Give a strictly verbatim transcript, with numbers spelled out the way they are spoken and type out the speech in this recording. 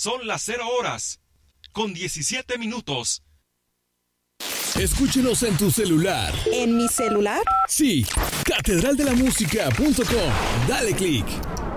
Son las cero horas, con diecisiete minutos. Escúchenos en tu celular. ¿En mi celular? Sí, catedral de la música punto com. Dale click.